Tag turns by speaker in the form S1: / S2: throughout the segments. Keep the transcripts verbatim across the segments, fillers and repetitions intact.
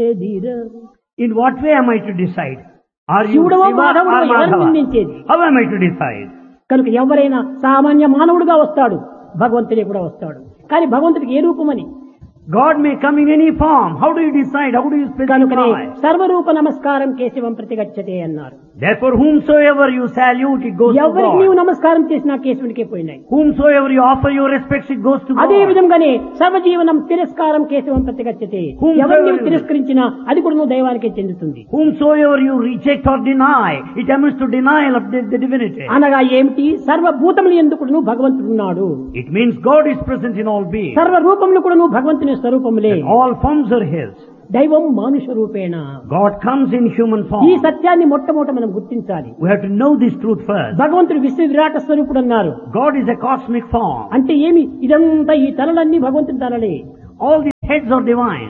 S1: నిందించేదిరా.
S2: In what way am I to decide? Are you
S1: శివుడవో
S2: Shiva
S1: మాధవుడో
S2: or
S1: ఎవరు
S2: Madhava?
S1: నిందించేది?
S2: How am I to decide?
S1: కనుక ఎవరైనా సామాన్య మానవుడుగా వస్తాడు, భగవంతుడే కూడా వస్తాడు. కానీ భగవంతుడికి ఏ రూపమని?
S2: God may come in any form. How do you decide? How do you
S1: కనుకనే
S2: specify?
S1: సర్వరూప నమస్కారం కేశవం ప్రతిగచ్చతే అన్నారు.
S2: Therefore, whomsoever you salute, it goes to
S1: ఎవరికి నీవు
S2: God.
S1: నమస్కారం చేసినా కేశవునికే పోయినాయి.
S2: Whomsoever you offer your respects, it goes to
S1: అదే
S2: God.
S1: విధంగానే సర్వజీవనం తిరస్కారం కేశవం ప్రతిగచ్చతే.
S2: Whomsoever
S1: ఎవరు నీవు
S2: you-
S1: తిరస్కరించినా అది కూడా నువ్వు దైవానికే చెందుతుంది.
S2: Whomsoever you reject or deny, it amounts to denial of the, the divinity.
S1: అనగా ఏమిటి? సర్వభూతములు ఎందుకు నువ్వు భగవంతుడు ఉన్నాడు.
S2: It means God is present in all beings.
S1: సర్వ రూపములు కూడా నువ్వు భగవంతుని స్వరూపములే.
S2: All forms are His.
S1: దైవం మానుష రూపేణ.
S2: God comes in human
S1: ఈ
S2: form.
S1: సత్యాన్ని మొట్టమొదట మనం గుర్తించాలి.
S2: We have to know this truth first.
S1: భగవంతుడు విశ్వ విరాట స్వరూపుడు అన్నారు.
S2: God is a cosmic form.
S1: అంటే ఏమి? ఇదంతా ఈ తలలన్నీ భగవంతుని తలలే.
S2: All these heads are divine.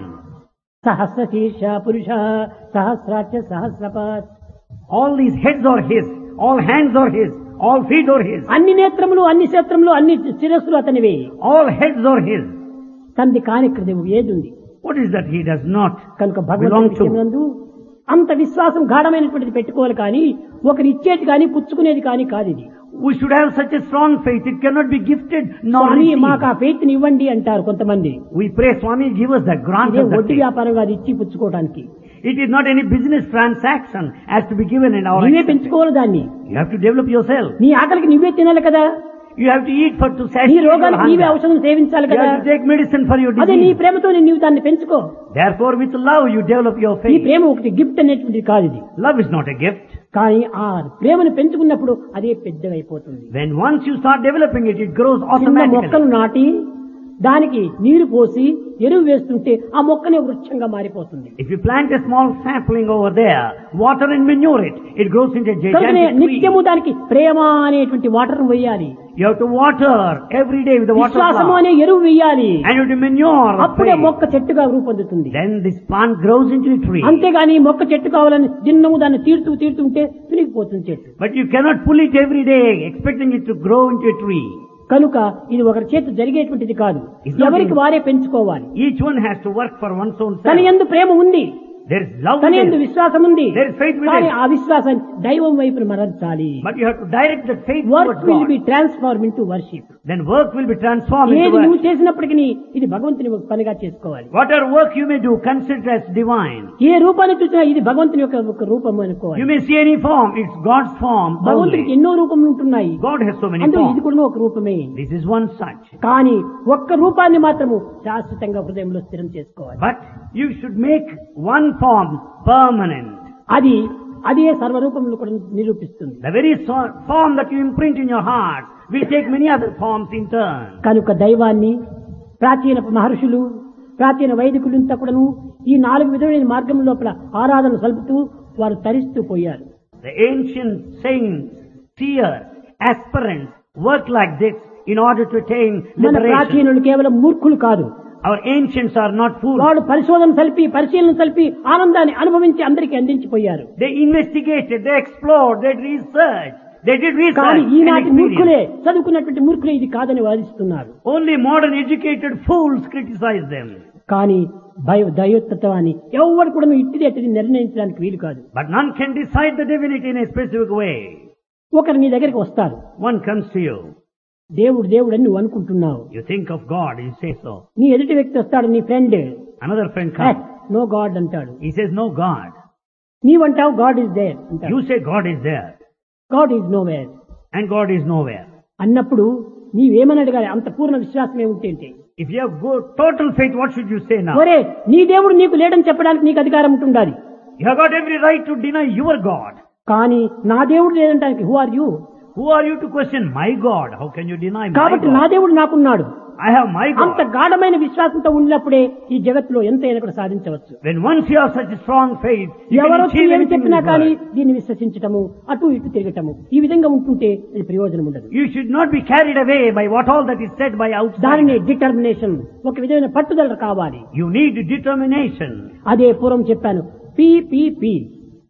S1: సహస్ర శీర్ష పురుష సహస్రాక్ష సహస్రపాత్.
S2: All these heads are His. All hands are His. All feet are His.
S1: అన్ని నేత్రములు, అన్ని క్షేత్రములు, అన్ని శిరస్సులు అతనివే.
S2: All heads are His.
S1: తంది కానిక్రదేవు ఏదుంది.
S2: What is that He does not
S1: కనుక
S2: belong
S1: భగవంతుడి
S2: to?
S1: విషయమందు అంత విశ్వాసం గాఢమైనటువంటిది పెట్టుకోవాలి. కానీ ఒకరు ఇచ్చేది కానీ పుచ్చుకునేది కానీ కాదు ఇది.
S2: We should have such a strong faith. It cannot be gifted nor
S1: స్వామి మాకు ఆ
S2: received.
S1: ఫెయిత్ ని ఇవ్వండి అంటారు కొంతమంది.
S2: We pray, Swami, give us that grant
S1: ఇదే
S2: of that
S1: వడ్డీ
S2: faith.
S1: వ్యాపారం కాదు ఇచ్చి పుచ్చుకోవడానికి.
S2: It is not any business transaction as to be given in our
S1: నీవే
S2: acceptance.
S1: పెంచుకోవాలి దాన్ని.
S2: You have to develop yourself.
S1: నీ ఆకలికి నువ్వే తినాలి కదా.
S2: You have to eat for to
S1: నీ
S2: satisfy your
S1: రోగానికి నీవే
S2: hunger.
S1: ఔషధం సేవించాలి
S2: You
S1: కదా.
S2: have to take medicine for your
S1: అదే నీ
S2: disease.
S1: ప్రేమతో నీవు దాన్ని పెంచుకో.
S2: Therefore, with love, you develop your
S1: ఈ
S2: faith.
S1: ప్రేమ ఒకటి గిఫ్ట్ అనేటువంటిది కాదు ఇది.
S2: Love is not a gift.
S1: కానీ ఆ ప్రేమను పెంచుకున్నప్పుడు అదే పెద్దగైపోతుంది.
S2: When once you start developing it, it grows
S1: చిన్న
S2: automatically.
S1: మొక్కలు నాటి దానికి నీరు పోసి ఎరువు వేస్తుంటే ఆ మొక్కనే వృక్షంగా మారిపోతుంది.
S2: If you plant a small sapling over there, water and manure it, it grows into a
S1: కనుకనే
S2: gigantic tree.
S1: నిత్యము దానికి ప్రేమ అనేటువంటి వాటర్ వేయాలి.
S2: You have to water every day with the water
S1: విశ్వాసము
S2: plant.
S1: అనే ఎరువు వేయాలి.
S2: And you have to manure the
S1: అప్పుడే
S2: faith.
S1: మొక్క చెట్టుగా రూపొందుతుంది.
S2: Then this plant grows into a tree.
S1: అంతేగాని మొక్క చెట్టు కావాలని దిన్నము దాన్ని తీరుతూ తీరుతుంటే తునిగిపోతుంది చెట్టు.
S2: But you cannot pull it every day, expecting it to grow into a tree.
S1: కనుక ఇది ఒకరి చేతి జరిగేటువంటిది కాదు.
S2: It's not
S1: ఎవరికి
S2: in-
S1: వారే పెంచుకోవాలి.
S2: Each one has to work for one's own
S1: తన
S2: self.
S1: యందు ప్రేమ ఉంది,
S2: There is love
S1: తన
S2: in
S1: యందు
S2: it.
S1: విశ్వాసం ఉంది.
S2: There is faith within.
S1: కానీ ఆ విశ్వాసాన్ని దైవం వైపున మరల్చాలి.
S2: But you have to direct that faith
S1: work
S2: towards
S1: will
S2: God.
S1: Be transform into worship.
S2: Then work will be transformed into
S1: ఏది నువ్వు
S2: work.
S1: చేసినప్పటికీ ఇది భగవంతుని ఒక పనిగా చేసుకోవాలి.
S2: Whatever work you may do, consider as divine.
S1: ఏ రూపాన్ని చూసినా ఇది భగవంతుని యొక్క ఒక రూపం అనుకోవాలి.
S2: You may see any form, it's God's form
S1: భగవంతుడికి
S2: only.
S1: ఎన్నో రూపములు ఉంటున్నాయి.
S2: God has so many
S1: అందులో ఇది
S2: forms.
S1: కూడా ఒక రూపమే.
S2: This is one such.
S1: కానీ ఒక్క రూపాన్ని మాత్రము శాశ్వతంగా హృదయంలో స్థిరం చేసుకోవాలి.
S2: But you should make one form permanent.
S1: అది అదే సర్వరూపములు కూడా నిరూపిస్తుంది.
S2: The very so- form that you imprint in your heart will take many other forms in turn.
S1: కనుక దైవాన్ని ప్రాచీన మహర్షులు, ప్రాచీన వైదికులంతా కూడాను ఈ నాలుగు విధమైన మార్గం లోపల ఆరాధన సలుపుతూ వారు తరిస్తూ పోయారు.
S2: The ancient saints, seers, aspirants work like this in order to attain
S1: మన
S2: liberation.
S1: ప్రాచీనులు కేవలం మూర్ఖులు కాదు.
S2: Our ancients are not fools.
S1: వాళ్ళు పరిశోధన సలిపి పరిశీలన సలిపి ఆనందాన్ని అనుభవించి అందరికీ అందించిపోయారు.
S2: They investigated, they explored, they researched, they did research
S1: కానీ
S2: and
S1: ఈనాటి మూర్ఖులే,
S2: experience.
S1: చదువుకున్నటువంటి మూర్ఖులే ఇది కాదని వాదిస్తున్నారు.
S2: Only modern educated fools criticize them.
S1: కానీ భయ దైవత్వాన్ని ఎవరు కూడా ఇట్టిది ఎట్టిది నిర్ణయించడానికి వీలు కాదు.
S2: But none can decide the divinity in a specific way.
S1: ఒకరు నీ దగ్గరికి వస్తారు.
S2: One comes to you.
S1: దేవుడు దేవుడు అని నువ్వు అనుకుంటున్నావు.
S2: You think of God, you say so.
S1: నీ ఎదుటి వ్యక్తి వస్తాడు, నీ friend,
S2: Another friend comes.
S1: No God అంటాడు.
S2: He says, no God.
S1: నీవంటావు God is there అంటాడు.
S2: You say God is there.
S1: God is know where
S2: And God is nowhere.
S1: అన్నప్పుడు నీవేమని అడగాలి? అంత పూర్ణ విశ్వాసం ఏముంటే
S2: If you have good, total faith, what should you say now?
S1: ఒరే నీ దేవుడు నీకు లేడని చెప్పడానికి నీకు అధికారం ఉంటుండాలి.
S2: You have got every right to deny your God.
S1: కానీ నా దేవుడు లేదంటానికి who are you?
S2: Who are you to question my God? How can you deny my
S1: కాబట్టి నా
S2: God?
S1: దేవుడు నాకున్నాడు.
S2: I have my
S1: అంత
S2: God.
S1: గాఢమైన విశ్వాసంతో ఉన్నప్పుడే ఈ జగత్తులో ఎంతైనా కూడా సాధించవచ్చు.
S2: When once you have such a strong faith, you can
S1: ఎవరో
S2: achieve
S1: ఏమి
S2: anything in
S1: చెప్పినా
S2: this
S1: కానీ
S2: world.
S1: దీన్ని విశ్వసించటము, అటు ఇటు తిరగటము, ఈ విధంగా ఉంటుంటే ఇది ప్రయోజనం ఉండదు.
S2: You should not be carried away by what all that is said by
S1: దానిని
S2: outside.
S1: డిటర్మినేషన్, ఒక విధమైన పట్టుదల కావాలి.
S2: You need determination.
S1: అదే పూర్వం చెప్పాను, P P P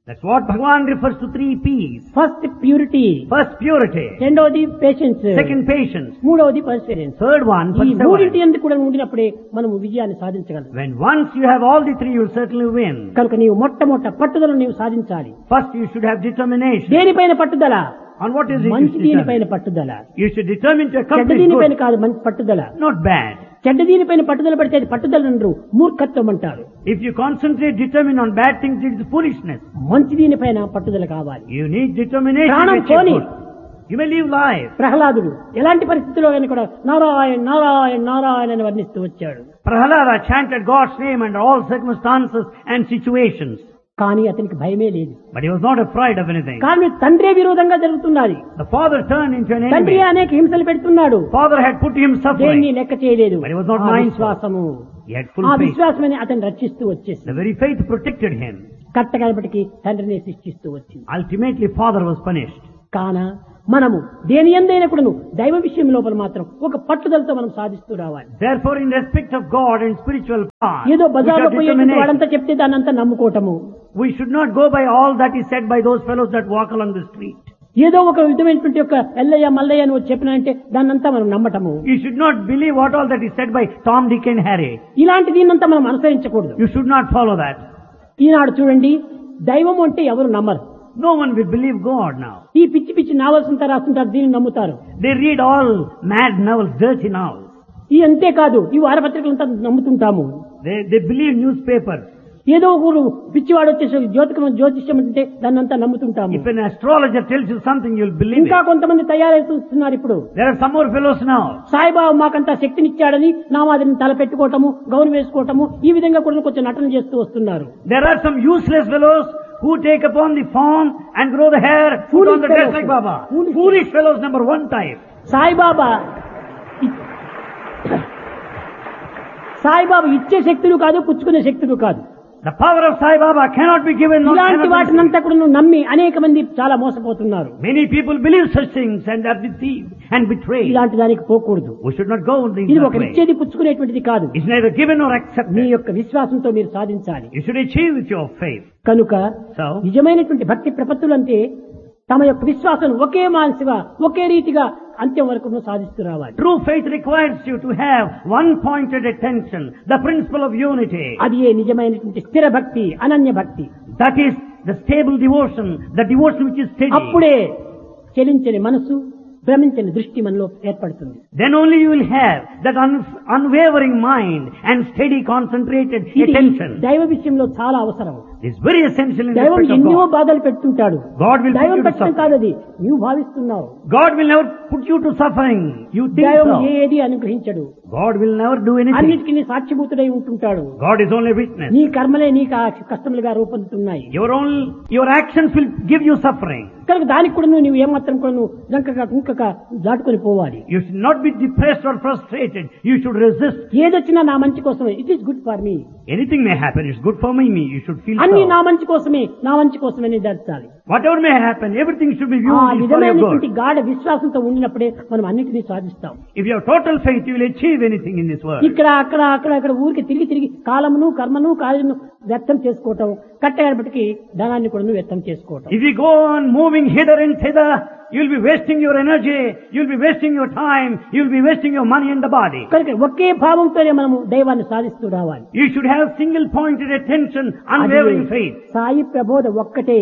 S2: That's what Bhagavan refers to three P's.
S1: First purity,
S2: First, purity.
S1: రెండవది patience,
S2: Second, patience.
S1: మూడవది పర్సివరెన్స్.
S2: Third one,
S1: ఈ మూడింటి
S2: perseverance.
S1: ఎందుకు కూడా ఉండినప్పుడే మనం విజయాన్ని సాధించగలం.
S2: When once you have all the three, you will certainly win.
S1: కనుక నీవు మొట్టమొదట పట్టుదలను నీవు సాధించాలి.
S2: First, you should have determination.
S1: దేనిపైన పట్టుదల?
S2: On what is it?
S1: మంచి
S2: You should
S1: దీనిపైన
S2: determine.
S1: పట్టుదల.
S2: You should determine to
S1: చెడ్డ
S2: accomplish
S1: దీనిపైన
S2: good,
S1: కాదు మంచి పట్టుదల.
S2: not bad.
S1: చెడ్డ దీనిపైన పట్టుదల పడితే అది పట్టుదల అనరు, మూర్ఖత్వం అంటారు.
S2: If you concentrate, determine on bad things, it is foolishness.
S1: మంచి దీనిపైన పట్టుదల కావాలి.
S2: You need determination.
S1: ప్రాణం
S2: which is
S1: పోని.
S2: good. You may live life.
S1: ప్రహ్లాదుడు ఎలాంటి పరిస్థితిలో అయినా కూడా నారాయణ నారాయణ నారాయణ అని వర్ణిస్తూ వచ్చాడు.
S2: Prahalada chanted God's name under all circumstances and situations.
S1: కానీ అతనికి భయమే లేదు.
S2: But he was not afraid of anything.
S1: కానీ తండ్రే విరోధంగా జరుగుతున్నది.
S2: The father turned into an
S1: తండ్రి
S2: enemy.
S1: అనేక హింసలు పెడుతున్నాడు.
S2: Father had put him
S1: దేన్ని
S2: suffering.
S1: లెక్క చేయలేదు.
S2: But he was not
S1: ఆ
S2: mindful.
S1: విశ్వాసము,
S2: He had full
S1: ఆ
S2: faith.
S1: విశ్వాసమని అతను రక్షిస్తూ వచ్చేసి
S2: The very faith protected him.
S1: కట్టగడపటికి తండ్రిని శిక్షిస్తూ వచ్చింది.
S2: Ultimately, father was punished.
S1: కాన మనము దేని ఎందైనా కూడా దైవ విషయం లోపల మాత్రం ఒక పట్టుదలతో మనం సాధిస్తూ రావాలి.
S2: Therefore, in respect of God and spiritual path,
S1: ఏదో
S2: we
S1: బజార్లో
S2: should
S1: పోయేటువంటి
S2: determination.
S1: వాడంతా చెప్తే దాన్ని అంతా నమ్ముకోవటము,
S2: We should not go by all that is said by those fellows that walk along the street.
S1: ఏదో ఒక విధమైనటువంటి యొక్క ఎల్లయ్య మల్లయ్య అని చెప్పినంటే దాన్నంతా మనం నమ్మటము.
S2: You should not believe what all that is said by Tom, Dick and Harry.
S1: ఇలాంటి దీన్నంతా మనం అనుసరించకూడదు.
S2: You should not follow that.
S1: ఈనాడు చూడండి, దైవం అంటే ఎవరు నమ్మరు.
S2: No one will believe God now.
S1: ఈ పిచ్చి పిచ్చి నావల్స్ అంతా రాస్తుంటారు, దీన్ని నమ్ముతారు.
S2: They read all mad novels, dirty novels.
S1: ఈ అంతేకాదు ఈ వారపత్రికలంతా నమ్ముతుంటాము.
S2: They, they believe newspapers.
S1: ఏదో ఒకరు పిచ్చివాడు వచ్చేసి జ్యోతికం జ్యోతిష్యం అంటే దాన్ని అంతా నమ్ముతుంటాము.
S2: If an astrologer tells you something, you'll believe
S1: ఇంకా
S2: it.
S1: కొంతమంది తయారవుతున్నారు ఇప్పుడు.
S2: There are some more fellows now.
S1: Saibaba మాకంతా శక్తినిచ్చాడని నా మాదిరిని తల పెట్టుకోవటము, గౌను వేసుకోవటము, ఈ విధంగా కూడా కొంచెం నటన చేస్తూ వస్తున్నారు.
S2: There are some useless fellows who take upon the form and grow the hair, put
S1: Foolish
S2: on the dress
S1: fellows.
S2: like Baba.
S1: Foolish
S2: Foolish fellows, number one type.
S1: Saibaba Saibaba ఇచ్చే శక్తులు కాదు, పుచ్చుకునే శక్తులు కాదు.
S2: The power of Sai Baba cannot be given. nor
S1: ఇలాంటి
S2: cannot be
S1: వాటినంతా కూడా నువ్వు నమ్మి అనేక మంది చాలా మోసపోతున్నారు.
S2: Many people believe such things and are deceived and betrayed.
S1: ఇలాంటి దానికి పోకూడదు.
S2: We should not go in
S1: ఇది
S2: that
S1: ఒక
S2: way.
S1: ఇచ్చేది పుచ్చుకునేటువంటిది కాదు.
S2: It's neither given nor
S1: me
S2: accepted.
S1: యొక్క విశ్వాసంతో మీరు సాధించాలి.
S2: You should achieve with your faith.
S1: కనుక
S2: So,
S1: నిజమైనటువంటి భక్తి ప్రపత్తులంటే తమ యొక్క విశ్వాసం ఒకే మానసిగా ఒకే రీతిగా అంత్యం వరకు సాధిస్తూ రావాలి.
S2: true faith requires you to have one pointed attention, the principle of unity.
S1: అది ఏ నిజమైనటువంటి స్థిర భక్తి, అనన్య భక్తి.
S2: That is the stable devotion, the devotion which is steady.
S1: అప్పుడే చలించని మనసు, భ్రమించని దృష్టి మనలో ఏర్పడుతుంది.
S2: Then only you will have that un- unwavering mind and steady concentrated
S1: ఇది
S2: attention.
S1: దైవ విషయంలో చాలా అవసరం.
S2: It's very essential in
S1: దైవం
S2: respect of
S1: ఎన్నో
S2: God.
S1: బాధలు పెడుతుంటాడు.
S2: God will put
S1: దైవం
S2: you to
S1: పెట్టడం
S2: suffering.
S1: కాదది, నువ్వు భావిస్తున్నావు.
S2: God will never put you to suffering. You think
S1: దైవం
S2: so.
S1: ఏది అనుగ్రహించడు.
S2: God will never do anything.
S1: అన్నిటికీ నీ సాక్షిభూతుడై ఉంటుంటాడు.
S2: God is only witness.
S1: నీ కర్మలే నీకు ఆ కష్టములుగా రూపొందుతున్నాయి.
S2: Your own, your actions will give you suffering.
S1: కనుక దానికి కూడా నువ్వు నువ్వు ఏమాత్రం కూడా నువ్వు జంకక కుంకక దాటుకొని పోవాలి.
S2: You should not be depressed or frustrated. You should resist.
S1: ఏదొచ్చినా నా మంచి కోసమే. It is good for me.
S2: Anything may happen. It's good for me. me. You should feel
S1: అన్ని
S2: so.
S1: నా మంచి కోసమే, నా మంచి కోసమే నిర్ధారించాలి.
S2: Whatever may happen, everything should be
S1: ఆ
S2: viewed is for your
S1: విధమైనటువంటి
S2: good.
S1: గాఢ విశ్వాసంతో ఉండినప్పుడే మనం అన్నిటినీ సాధిస్తాం.
S2: If you have total faith, you will achieve anything in this world.
S1: ఇక్కడ అక్కడ అక్కడ అక్కడ ఊరికి తిరిగి తిరిగి కాలమును కర్మను కార్యను వ్యర్థం చేసుకోవటం, కట్టగడపటికి ధనాన్ని కూడా వ్యర్థం చేసుకోవటం.
S2: If you go on moving hither and thither, you'll be wasting your energy, you'll be wasting your time, you'll be wasting your money and the body.
S1: కనుక ఒకే భావంతోనే మనము దైవాన్ని సాధిస్తూ రావాలి.
S2: You should have single pointed attention, unwavering faith.
S1: Sai ప్రబోధ ఒక్కటే,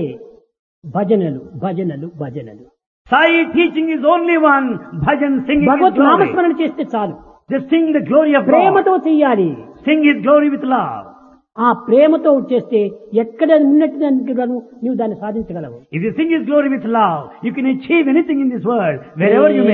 S1: భజనలు భజనలు భజనలు.
S2: Sai teaching is only one, bhajan singing His
S1: Bhagwat
S2: glory.
S1: నామస్మరణ చేస్తే చాలు.
S2: Just sing the glory of God.
S1: ప్రేమతో చెయ్యాలి.
S2: Sing His glory with love.
S1: ఆ ప్రేమతో చేస్తే ఎక్కడ ఉన్నట్టు నువ్వు దాన్ని సాధించగలవు.
S2: If you sing His glory with love, you can achieve anything in this world, wherever you may